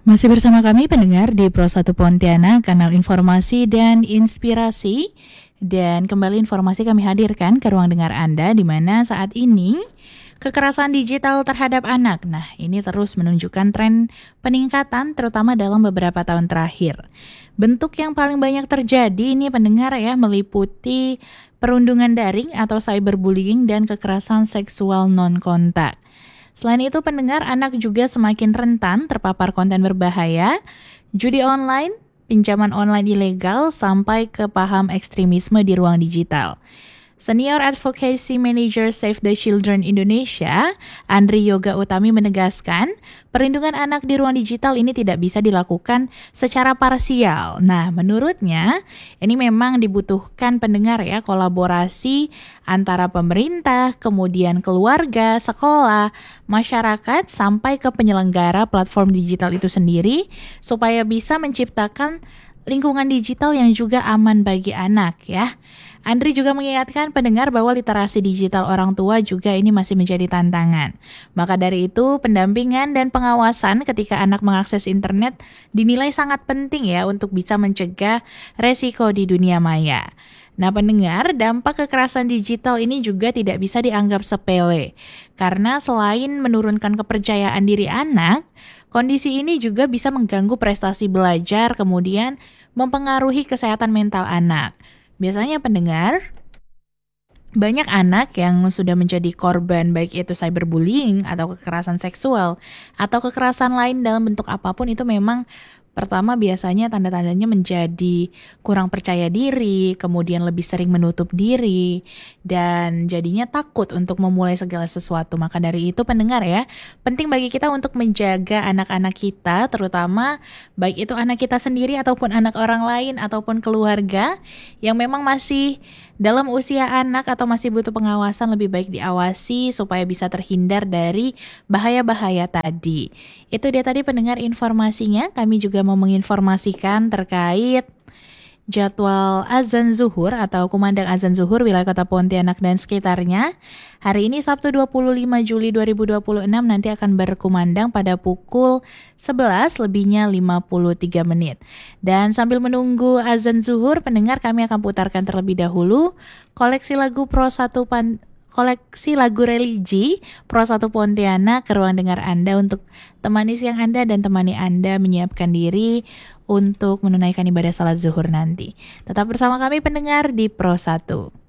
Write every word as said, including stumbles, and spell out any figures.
Masih bersama kami pendengar di Pro satu Pontianak, kanal informasi dan inspirasi. Dan kembali informasi kami hadirkan ke ruang dengar Anda, di mana saat ini kekerasan digital terhadap anak. Nah, ini terus menunjukkan tren peningkatan terutama dalam beberapa tahun terakhir. Bentuk yang paling banyak terjadi ini pendengar ya meliputi perundungan daring atau cyberbullying dan kekerasan seksual non-kontak. Selain itu pendengar, anak juga semakin rentan terpapar konten berbahaya, judi online, pinjaman online ilegal, sampai ke paham ekstremisme di ruang digital. Senior Advocacy Manager Save the Children Indonesia, Andri Yoga Utami menegaskan, perlindungan anak di ruang digital ini tidak bisa dilakukan secara parsial. Nah, menurutnya, ini memang dibutuhkan pendengar ya, kolaborasi antara pemerintah, kemudian keluarga, sekolah, masyarakat, sampai ke penyelenggara platform digital itu sendiri, supaya bisa menciptakan lingkungan digital yang juga aman bagi anak ya. Andri juga mengingatkan pendengar bahwa literasi digital orang tua juga ini masih menjadi tantangan. Maka dari itu, pendampingan dan pengawasan ketika anak mengakses internet dinilai sangat penting ya untuk bisa mencegah resiko di dunia maya. Nah pendengar, dampak kekerasan digital ini juga tidak bisa dianggap sepele. Karena selain menurunkan kepercayaan diri anak, kondisi ini juga bisa mengganggu prestasi belajar, kemudian mempengaruhi kesehatan mental anak. Biasanya pendengar, banyak anak yang sudah menjadi korban baik itu cyberbullying atau kekerasan seksual atau kekerasan lain dalam bentuk apapun itu memang pertama biasanya tanda-tandanya menjadi kurang percaya diri, kemudian lebih sering menutup diri, dan jadinya takut untuk memulai segala sesuatu. Maka dari itu pendengar ya, penting bagi kita untuk menjaga anak-anak kita, terutama baik itu anak kita sendiri ataupun anak orang lain ataupun keluarga yang memang masih dalam usia anak atau masih butuh pengawasan, lebih baik diawasi supaya bisa terhindar dari bahaya-bahaya tadi. Itu dia tadi pendengar informasinya. Kami juga mau menginformasikan terkait jadwal azan zuhur atau kumandang azan zuhur wilayah Kota Pontianak dan sekitarnya. Hari ini Sabtu dua puluh lima Juli dua ribu dua puluh enam nanti akan berkumandang pada pukul sebelas lebihnya lima puluh tiga menit. Dan sambil menunggu azan zuhur, pendengar kami akan putarkan terlebih dahulu koleksi lagu Pro satu Pan koleksi lagu religi Pro satu Pontianak ke ruang dengar Anda untuk temani siang Anda dan temani Anda menyiapkan diri untuk menunaikan ibadah salat zuhur nanti. Tetap bersama kami pendengar di Pro satu.